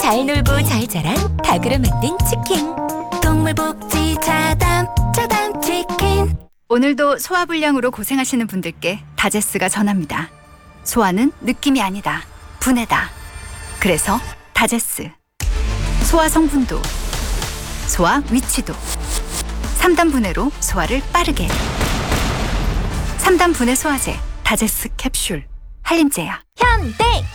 잘 놀고 잘 자란 닭으로 만든 치킨. 동물복지 자담 치킨. 오늘도 소화불량으로 고생하시는 분들께 다제스가 전합니다. 소화는 느낌이 아니다. 분해다. 그래서 다제스. 소화 성분도, 소화 위치도. 3단 분해로 소화를 빠르게. 3단 분해 소화제 다제스 캡슐. 한림제약. 현대